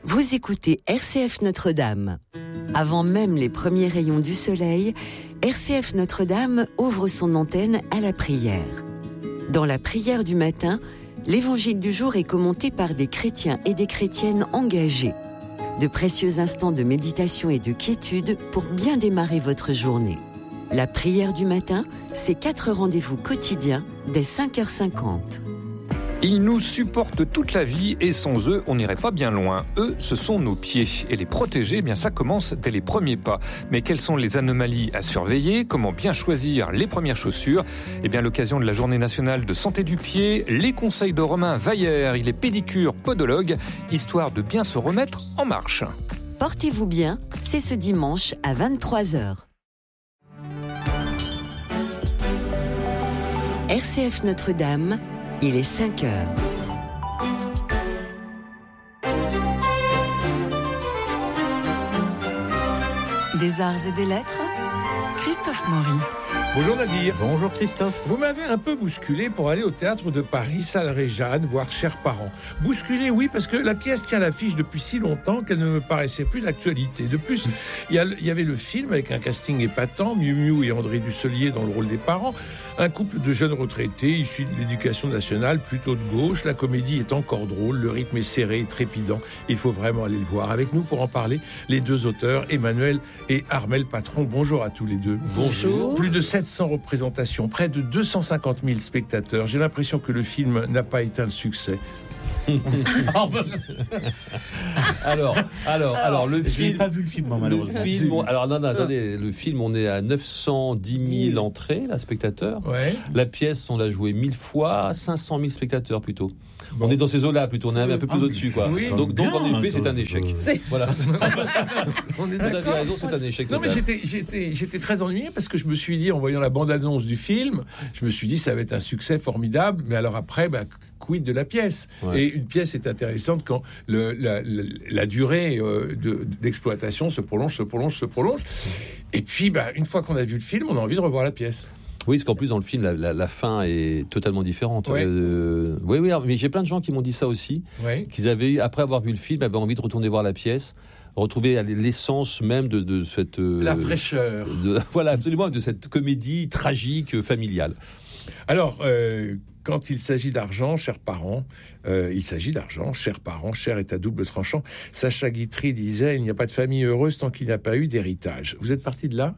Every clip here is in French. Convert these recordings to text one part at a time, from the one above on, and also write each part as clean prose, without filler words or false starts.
Vous écoutez RCF Notre-Dame. Avant même les premiers rayons du soleil, RCF Notre-Dame ouvre son antenne à la prière. Dans la prière du matin, l'évangile du jour est commenté par des chrétiens et des chrétiennes engagés. De précieux instants de méditation et de quiétude pour bien démarrer votre journée. La prière du matin, c'est 4 rendez-vous quotidiens dès 5h50. Ils nous supportent toute la vie et sans eux, on n'irait pas bien loin. Eux, ce sont nos pieds. Et les protéger, eh bien, ça commence dès les premiers pas. Mais quelles sont les anomalies à surveiller? Comment bien choisir les premières chaussures? Eh bien, à l'occasion de la Journée nationale de santé du pied, les conseils de Romain Vaillère, il est pédicure, podologue, histoire de bien se remettre en marche. Portez-vous bien, c'est ce dimanche à 23h. RCF Notre-Dame, il est 5h. Des arts et des lettres, Christophe Maury. Bonjour Nadir. Bonjour Christophe. Vous m'avez un peu bousculé pour aller au théâtre de Paris, salle Réjane, voir Chers parents. Bousculé, oui, parce que la pièce tient l'affiche depuis si longtemps qu'elle ne me paraissait plus d'actualité. De plus, il y avait le film avec un casting épatant, Miu Miu et André Dussolier dans le rôle des parents, un couple de jeunes retraités issus de l'éducation nationale, plutôt de gauche. La comédie est encore drôle, le rythme est serré et trépidant. Il faut vraiment aller le voir. Avec nous pour en parler, les deux auteurs, Emmanuel et Armel Patron. Bonjour à tous les deux. Bonjour. Plus de 700 représentations, près de 250 000 spectateurs. J'ai l'impression que le film n'a pas éteint le succès. Alors, le Je film. n'ai pas vu le film, moi, malheureusement. Attendez, le film, on est à 910 000 entrées, là, spectateurs. Ouais. La pièce, on l'a jouée 1000 fois, 500 000 spectateurs plutôt. Bon. On est dans ces eaux-là plutôt, on est un peu plus au-dessus, quoi. Oui. Donc en effet, c'est un échec. Voilà. On est Vous avez d'accord. raison, c'est un échec. Non, mais total. j'étais très ennuyé parce que je me suis dit, en voyant la bande-annonce du film, je me suis dit ça va être un succès formidable. Mais alors après, quid de la pièce? Ouais. Et une pièce est intéressante quand la durée d'exploitation se prolonge. Et puis, une fois qu'on a vu le film, on a envie de revoir la pièce. Oui, parce qu'en plus, dans le film, la fin est totalement différente. Ouais. Oui, mais j'ai plein de gens qui m'ont dit ça aussi, qu'ils avaient, après avoir vu le film, avaient envie de retourner voir la pièce, retrouver l'essence même de cette... La fraîcheur. Voilà, absolument, de cette comédie tragique, familiale. Alors, quand il s'agit d'argent, chers parents, il s'agit d'argent, chers parents, cher est à double tranchant. Sacha Guitry disait, il n'y a pas de famille heureuse tant qu'il n'y a pas eu d'héritage. Vous êtes parti de là?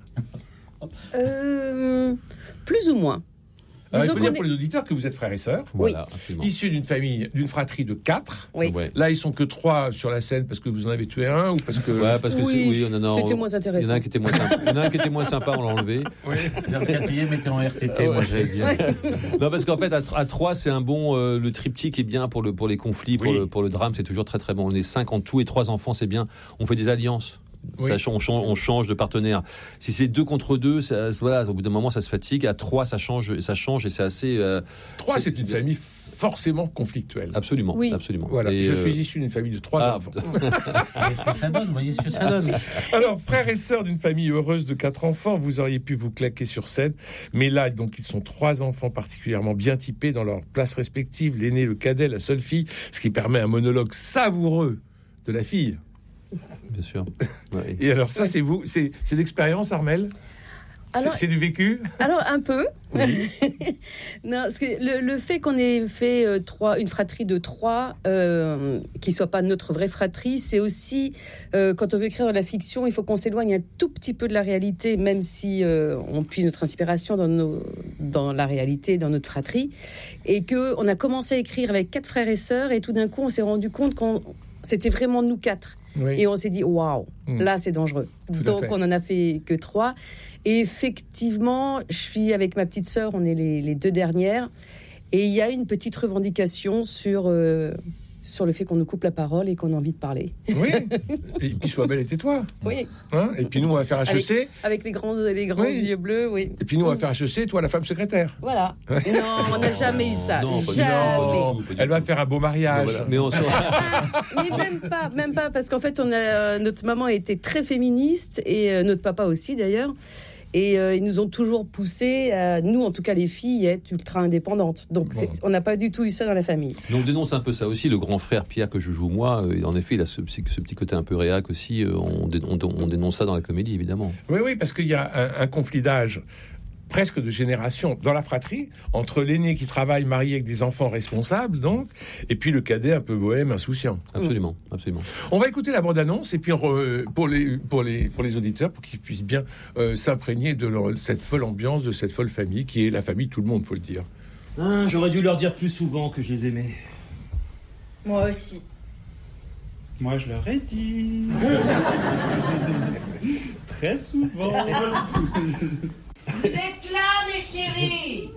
Plus ou moins. Alors, il faut dire pour les auditeurs que vous êtes frères et sœurs, Voilà, absolument. issus d'une fratrie de 4. Oui. Ouais. Là, ils sont que 3 sur la scène parce que vous en avez tué un ou parce que... Ouais, parce que C'était moins il y en intéressant. a un qui était moins sympa. Il y en a un qui était moins sympa, on l'a enlevé. Oui. Le quatrième était en RTT, moi j'allais dire. Non, parce qu'en fait, à 3, c'est un bon. Le triptyque est bien pour les conflits, pour le drame, c'est toujours très très bon. On est 5 en tout et 3 enfants, c'est bien. On fait des alliances. Oui. On change de partenaire. Si c'est 2 contre 2, au bout d'un moment, ça se fatigue. À 3, ça change et c'est assez. 3, c'est une famille forcément conflictuelle. Absolument, Oui. absolument. Voilà, Et, je suis issu d'une famille de 3 enfants. Voyez ce que ça donne, voyez ce que ça donne. Alors, frères et sœurs d'une famille heureuse de 4 enfants, vous auriez pu vous claquer sur scène. Mais là, donc, ils sont 3 enfants particulièrement bien typés dans leurs places respectives. L'aîné, le cadet, la seule fille, ce qui permet un monologue savoureux de la fille. Bien sûr. Ouais. Et alors ça, c'est vous, c'est d'expérience, Armel? Alors- C'est du vécu? Alors, un peu. Non, parce que le fait qu'on ait fait une fratrie de 3, qui soit pas notre vraie fratrie, c'est aussi, quand on veut écrire de la fiction, il faut qu'on s'éloigne un tout petit peu de la réalité, même si on puise notre inspiration dans la réalité, dans notre fratrie. Et qu'on a commencé à écrire avec 4 frères et sœurs, et tout d'un coup, on s'est rendu compte qu'on c'était vraiment nous 4. Oui. Et on s'est dit, waouh, là c'est dangereux. à Donc fait. on en a fait que 3. Et effectivement, je suis avec ma petite sœur, on est les 2 dernières. Et il y a une petite revendication sur le fait qu'on nous coupe la parole et qu'on a envie de parler. Oui. Et puis sois belle et tais-toi. Oui, Hein, et puis nous, on va faire HEC. avec les grands Oui. yeux bleus, oui. Et puis nous, on va faire HEC, toi, la femme secrétaire. Voilà. Non, on n'a jamais eu ça. Non, pas du Jamais. tout. Elle va faire un beau mariage. Voilà. Mais on Mais même pas, parce qu'en fait, notre maman était très féministe et notre papa aussi d'ailleurs. Et ils nous ont toujours poussé, nous en tout cas les filles, à être ultra indépendantes. Donc on n'a pas du tout eu ça dans la famille. Donc on dénonce un peu ça aussi. Le grand frère Pierre que je joue moi, en effet, il a ce petit côté un peu réac aussi. On dénonce ça dans la comédie, évidemment. Oui, parce qu'il y a un conflit d'âge, presque de génération, dans la fratrie, entre l'aîné qui travaille, marié avec des enfants responsables, donc, et puis le cadet un peu bohème, insouciant. Absolument. On va écouter la bande-annonce, et puis pour les auditeurs, pour qu'ils puissent bien s'imprégner de cette folle ambiance, de cette folle famille, qui est la famille de tout le monde, faut le dire. J'aurais dû leur dire plus souvent que je les aimais. Moi aussi. Moi, je leur ai dit. Très souvent. Vous êtes là, mes chéris.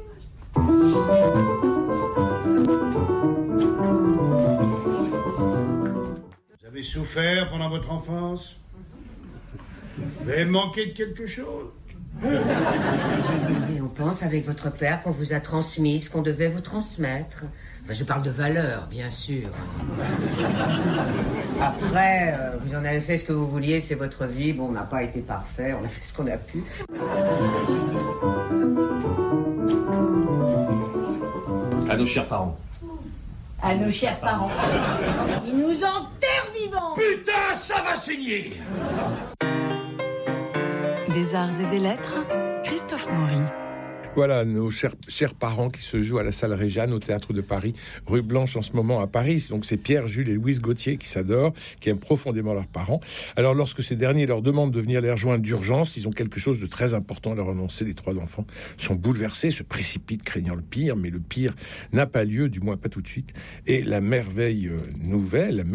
Vous avez souffert pendant votre enfance? Vous avez manqué de quelque chose? Et on pense avec votre père qu'on vous a transmis ce qu'on devait vous transmettre. Enfin, je parle de valeurs, bien sûr. Après, vous en avez fait ce que vous vouliez, c'est votre vie. Bon, on n'a pas été parfait, on a fait ce qu'on a pu. À nos chers parents. À nos chers parents. Ils nous enterrent vivants. Putain, ça va saigner! Des arts et des lettres, Christophe Maury. Voilà, nos chers parents qui se jouent à la salle Réjeanne, au Théâtre de Paris, rue Blanche en ce moment à Paris. Donc c'est Pierre, Jules et Louise Gauthier qui s'adorent, qui aiment profondément leurs parents. Alors lorsque ces derniers leur demandent de venir les rejoindre d'urgence, ils ont quelque chose de très important à leur annoncer. Les trois enfants sont bouleversés, se précipitent craignant le pire, mais le pire n'a pas lieu, du moins pas tout de suite. Et la merveilleuse nouvelle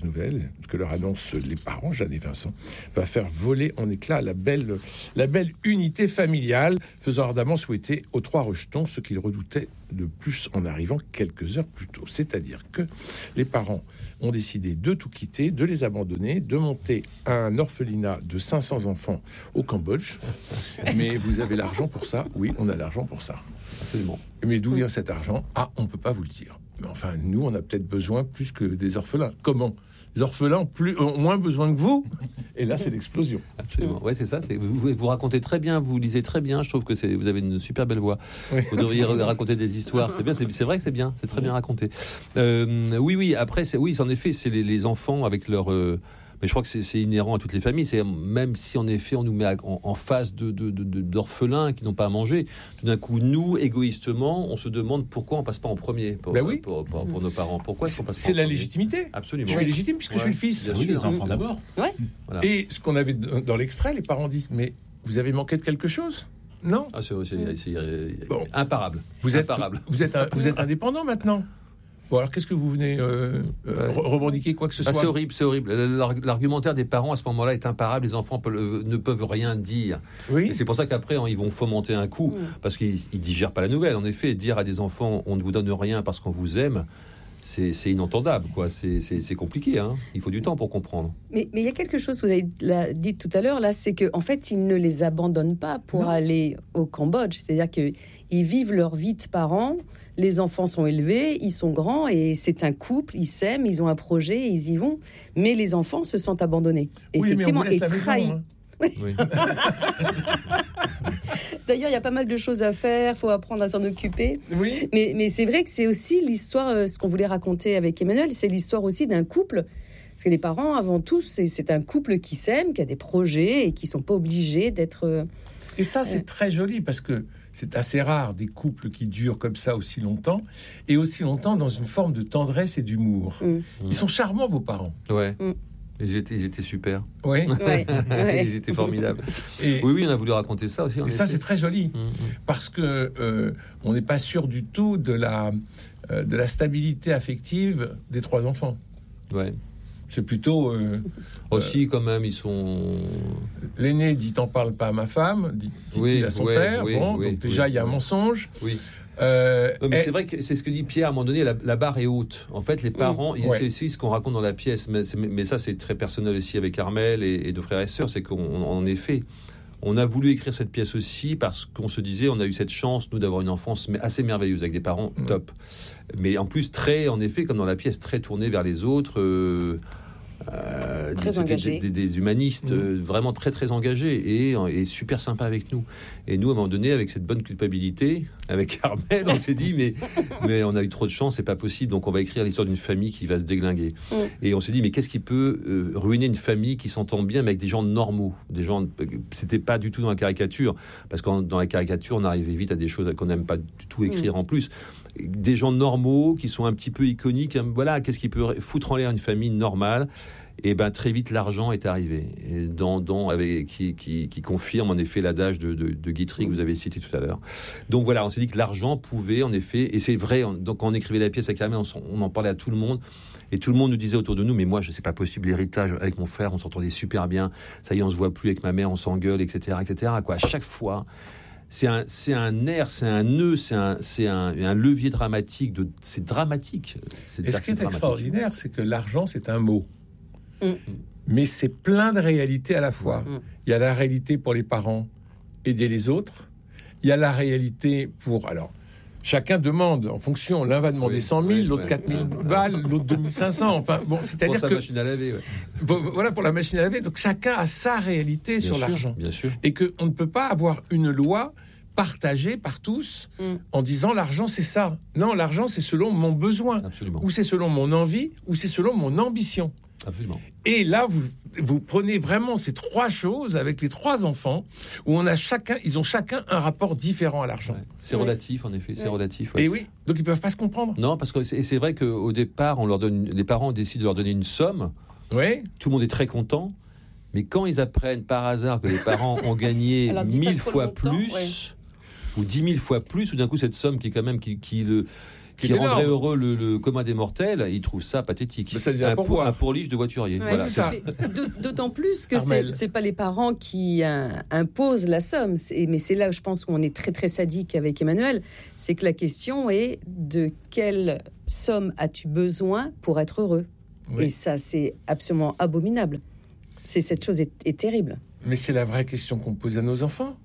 que leur annoncent les parents, Jeanne et Vincent, va faire voler en éclats la belle unité familiale, faisant ardemment souhaiter aux trois rejetons ce qu'ils redoutaient de plus en arrivant quelques heures plus tôt. C'est-à-dire que les parents ont décidé de tout quitter, de les abandonner, de monter un orphelinat de 500 enfants au Cambodge. Mais vous avez l'argent pour ça? Oui, on a l'argent pour ça. Absolument. Mais d'où vient cet argent? On ne peut pas vous le dire. Mais enfin, nous, on a peut-être besoin plus que des orphelins. Comment? Les orphelins ont moins besoin que vous. Et là, c'est l'explosion. Absolument. Ouais, c'est ça. Vous racontez très bien, vous lisez très bien. Je trouve que vous avez une super belle voix. Oui. Vous devriez raconter des histoires. C'est bien. C'est vrai que c'est bien. C'est très bien raconté. Oui. Après, en effet, c'est les enfants avec leur. Mais je crois que c'est inhérent à toutes les familles. C'est même si en effet on nous met en face d'orphelins qui n'ont pas à manger, tout d'un coup nous égoïstement on se demande pourquoi on passe pas en premier pour nos parents. Pourquoi on passe pas C'est la légitimité. Absolument. Je suis légitime puisque je suis le fils. Oui, les enfants d'abord. Ouais. Voilà. Et ce qu'on avait dans l'extrait, les parents disent mais vous avez manqué de quelque chose? Non. C'est imparable. Vous êtes indépendant maintenant. Bon, alors qu'est-ce que vous venez revendiquer quoi que ce soit? C'est horrible. L'argumentaire des parents à ce moment-là est imparable. Les enfants ne peuvent rien dire. Oui. Et c'est pour ça qu'après, ils vont fomenter un coup, parce qu'ils digèrent pas la nouvelle. En effet, dire à des enfants, on ne vous donne rien parce qu'on vous aime, c'est inentendable, quoi. C'est compliqué, hein. Il faut du temps pour comprendre. Mais il y a quelque chose que vous avez dit tout à l'heure, là, c'est qu'en fait, ils ne les abandonnent pas pour aller au Cambodge. C'est-à-dire qu'ils vivent leur vie de parents. Les enfants sont élevés, ils sont grands et c'est un couple, ils s'aiment, ils ont un projet, ils y vont. Mais les enfants se sentent abandonnés, effectivement, et trahis. Maison, hein. Oui. D'ailleurs, il y a pas mal de choses à faire, il faut apprendre à s'en occuper. Oui. Mais c'est vrai que c'est aussi l'histoire, ce qu'on voulait raconter avec Emmanuel, c'est l'histoire aussi d'un couple. Parce que les parents, avant tout, c'est un couple qui s'aime, qui a des projets et qui ne sont pas obligés d'être... Et ça, c'est très joli parce que c'est assez rare des couples qui durent comme ça aussi longtemps et aussi longtemps dans une forme de tendresse et d'humour. Ils sont charmants, vos parents. Ouais. Ils étaient super. Oui. Ils étaient formidables. Oui, on a voulu raconter ça aussi. Et ça, c'est très joli parce que on n'est pas sûr du tout de la stabilité affective des trois enfants. Ouais. C'est plutôt... aussi, quand même, ils sont... L'aîné dit « t'en parles pas à ma femme », dit-il à son père. Donc déjà, il y a un mensonge. Oui. Mais c'est vrai que c'est ce que dit Pierre à un moment donné, la barre est haute. En fait, les parents, c'est ce qu'on raconte dans la pièce, mais ça, c'est très personnel aussi avec Armel et de frères et sœurs, c'est qu'en effet... On a voulu écrire cette pièce aussi parce qu'on se disait, on a eu cette chance, nous, d'avoir une enfance assez merveilleuse avec des parents top. Mais en plus, en effet, comme dans la pièce, très tournée vers les autres. des humanistes vraiment très très engagés et super sympas avec nous. Et nous, à un moment donné, avec cette bonne culpabilité, avec Armel, on s'est dit mais on a eu trop de chance, c'est pas possible, donc on va écrire l'histoire d'une famille qui va se déglinguer. Et on s'est dit mais qu'est-ce qui peut ruiner une famille qui s'entend bien mais avec des gens normaux, des gens, c'était pas du tout dans la caricature, parce que dans la caricature on arrivait vite à des choses qu'on n'aime pas du tout écrire en plus. Des gens normaux qui sont un petit peu iconiques, voilà, qu'est-ce qui peut foutre en l'air une famille normale? Et ben très vite l'argent est arrivé, qui confirme en effet l'adage de Guitry que vous avez cité tout à l'heure. Donc voilà, on s'est dit que l'argent pouvait en effet, et c'est vrai, donc quand on écrivait la pièce avec Armel, on en parlait à tout le monde, et tout le monde nous disait autour de nous, mais moi je sais pas possible, l'héritage avec mon frère, on s'entendait super bien, ça y est on se voit plus avec ma mère, on s'engueule, etc. quoi. À chaque fois, c'est un nerf, c'est un nœud, c'est un levier dramatique, c'est dramatique. Et ce qui est extraordinaire, c'est que l'argent c'est un mot. Mais c'est plein de réalités à la fois. Il y a la réalité pour les parents, aider les autres. Il y a la réalité pour... Alors, chacun demande en fonction. L'un va demander 100 000, l'autre 4 000 balles, l'autre 2 500. Enfin, bon, c'est-à-dire pour que... machine à laver, voilà, pour la machine à laver. Donc, chacun a sa réalité sur l'argent. Bien sûr. Et qu'on ne peut pas avoir une loi partagée par tous en disant l'argent, c'est ça. Non, l'argent, c'est selon mon besoin. Absolument. Ou c'est selon mon envie, ou c'est selon mon ambition. Absolument. Et là, vous prenez vraiment ces trois choses avec les trois enfants, où ils ont chacun un rapport différent à l'argent. Ouais. C'est relatif, en effet, c'est relatif. Ouais. Et oui, donc ils peuvent pas se comprendre. Non, parce que c'est vrai qu'au départ, les parents décident de leur donner une somme. Oui. Tout le monde est très content. Mais quand ils apprennent par hasard que les parents ont gagné 1000 fois plus, ou 10 000 fois plus, ou d'un coup cette somme qui est quand même qui rendrait heureux le commun des mortels, ils trouvent ça pathétique. Un pourliche de voiturier. Ouais, voilà, c'est d'autant plus que c'est pas les parents qui imposent la somme. Mais c'est là où je pense qu'on est très très sadique avec Emmanuel. C'est que la question est de quelle somme as-tu besoin pour être heureux? Et ça, c'est absolument abominable. Cette chose est terrible. Mais c'est la vraie question qu'on pose à nos enfants.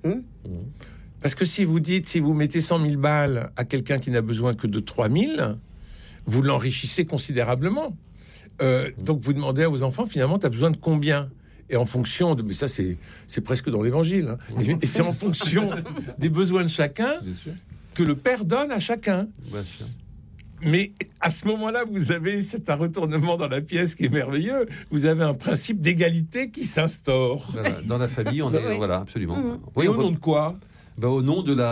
Parce que si vous mettez 100 000 balles à quelqu'un qui n'a besoin que de 3 000, vous l'enrichissez considérablement. Donc vous demandez à vos enfants, finalement, tu as besoin de combien? Et en fonction de... Mais ça, c'est presque dans l'Évangile. Et c'est en fonction des besoins de chacun que le Père donne à chacun. Mais à ce moment-là, c'est un retournement dans la pièce qui est merveilleux. Vous avez un principe d'égalité qui s'instaure. Voilà, dans la famille, on est... Voilà, absolument. Oui, au nom de quoi? Au nom de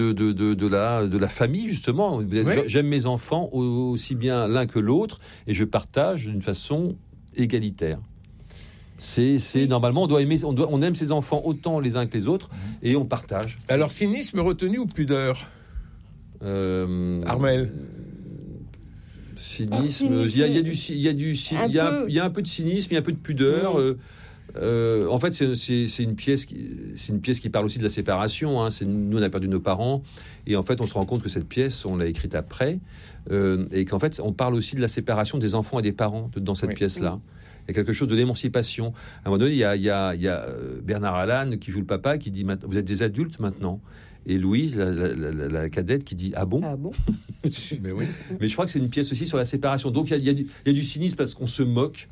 la famille, justement. J'aime mes enfants aussi bien l'un que l'autre, et je partage d'une façon égalitaire. Normalement, on aime ses enfants autant les uns que les autres, et on partage. Alors, cynisme retenu ou pudeur, Armel? Cynisme. Il y a un peu de cynisme, il y a un peu de pudeur. En fait, c'est une pièce qui parle aussi de la séparation. Nous, on a perdu nos parents, et en fait, on se rend compte que cette pièce, on l'a écrite après, et qu'en fait, on parle aussi de la séparation des enfants et des parents dans cette pièce-là. Il y a quelque chose de l'émancipation. À un moment donné, il y a Bernard Allan qui joue le papa, qui dit « Vous êtes des adultes maintenant ». Et Louise, la cadette, qui dit « Ah bon ?» Mais je crois que c'est une pièce aussi sur la séparation. Donc, il y a du cynisme parce qu'on se moque.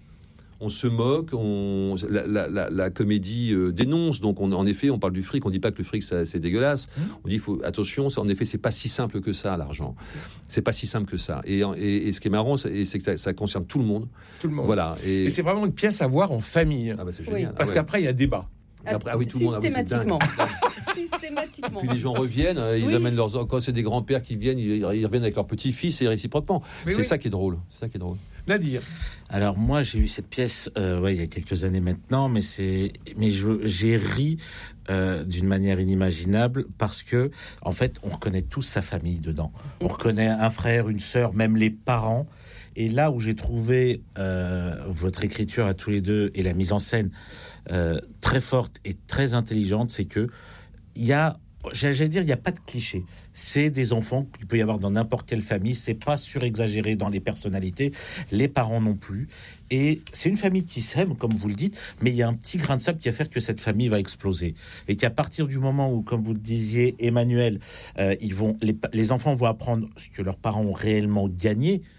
La comédie dénonce. Donc, en effet, on parle du fric. On dit pas que le fric, c'est dégueulasse. On dit, attention, en effet, c'est pas si simple que ça, l'argent. C'est pas si simple que ça. Et ce qui est marrant, c'est que ça concerne tout le monde. Tout le monde. Voilà. Et c'est vraiment une pièce à voir en famille. Ah bah, c'est génial. Parce qu'après, il y a débat. Après, tout le monde, systématiquement. Systématiquement. Puis les gens reviennent, ils amènent leurs... Quand c'est des grands-pères qui viennent, ils reviennent avec leurs petits-fils et réciproquement. C'est ça qui est drôle. Nadir. Alors moi, j'ai eu cette pièce il y a quelques années maintenant, mais j'ai ri d'une manière inimaginable parce que, en fait, on reconnaît tous sa famille dedans. On reconnaît un frère, une sœur, même les parents. Et là où j'ai trouvé votre écriture à tous les deux et la mise en scène très forte et très intelligente, c'est que il y a pas de cliché. C'est des enfants qu'il peut y avoir dans n'importe quelle famille. C'est pas surexagéré dans les personnalités. Les parents non plus. Et c'est une famille qui s'aime, comme vous le dites, mais il y a un petit grain de sable qui va faire que cette famille va exploser. Et qu'à partir du moment où, comme vous le disiez, Emmanuel, les enfants vont apprendre ce que leurs parents ont réellement gagné.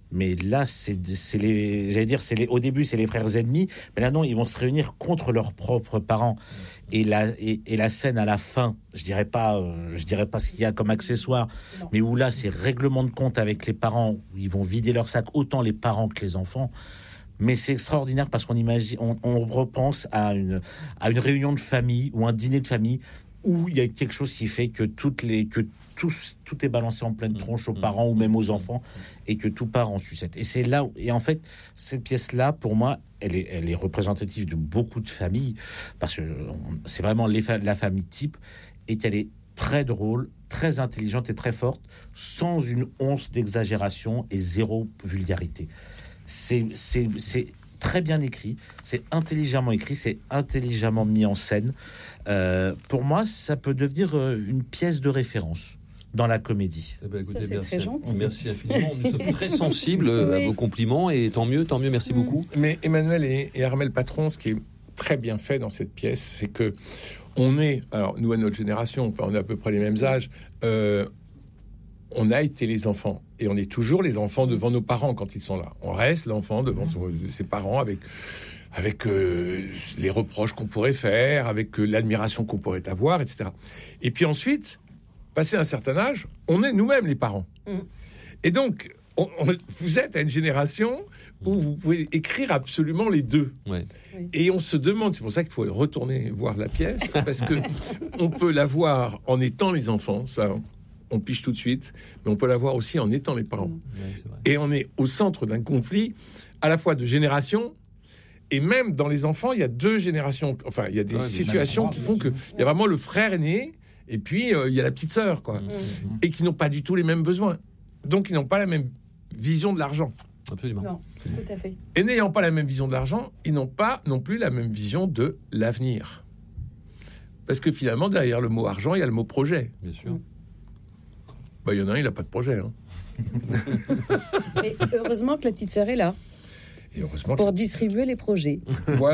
Mais là, au début, c'est les frères ennemis. Mais là, non, ils vont se réunir contre leurs propres parents. Et la scène à la fin, je dirais pas ce qu'il y a comme accessoire, mais où là, c'est règlement de compte avec les parents, où ils vont vider leur sac, autant les parents que les enfants. Mais c'est extraordinaire parce qu'on imagine, on repense à une réunion de famille ou un dîner de famille où il y a quelque chose qui fait que tout est balancé en pleine tronche aux parents ou même aux enfants et que tout part en sucette. Et c'est là et en fait cette pièce-là pour moi elle est représentative de beaucoup de familles parce que c'est vraiment la famille type et qu'elle est très drôle, très intelligente et très forte sans une once d'exagération et zéro vulgarité. C'est très bien écrit, c'est intelligemment écrit, c'est intelligemment mis en scène. Pour moi, ça peut devenir une pièce de référence dans la comédie. Eh ben, écoutez, ça, c'est très gentil. Merci infiniment. Nous sommes très sensibles à vos compliments et tant mieux, merci beaucoup. Mais Emmanuel et Armel Patron, ce qui est très bien fait dans cette pièce, c'est que alors nous à notre génération, enfin, on a à peu près les mêmes âges, on a été les enfants et on est toujours les enfants devant nos parents quand ils sont là. On reste l'enfant devant ses parents avec les reproches qu'on pourrait faire, avec l'admiration qu'on pourrait avoir, etc. Et puis ensuite, passé un certain âge, on est nous-mêmes les parents. Et donc, vous êtes à une génération où vous pouvez écrire absolument les deux. Ouais. Et on se demande, c'est pour ça qu'il faut retourner voir la pièce, parce que on peut la voir en étant les enfants, ça... on piche tout de suite, mais on peut la voir aussi en étant les parents. Et on est au centre d'un conflit, à la fois de générations, et même dans les enfants, il y a deux générations. Enfin, il y a des situations qui font qu'il y a vraiment le frère aîné, et puis il y a la petite sœur, quoi. Et qui n'ont pas du tout les mêmes besoins. Donc, ils n'ont pas la même vision de l'argent. Absolument. Non, tout à fait. Et n'ayant pas la même vision de l'argent, ils n'ont pas non plus la même vision de l'avenir. Parce que finalement, derrière le mot argent, il y a le mot projet. Bien sûr. Il y en a un, il n'a pas de projet. Mais heureusement que la petite sœur est là Et heureusement pour distribuer les projets. Voilà.